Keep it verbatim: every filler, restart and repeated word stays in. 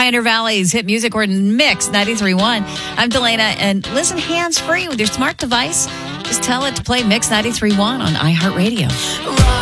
Pioneer Valley's hit music. We're in Mix ninety-three point one. I'm Delana, and listen hands-free with your smart device. Just tell it to play Mix ninety-three point one on iHeartRadio.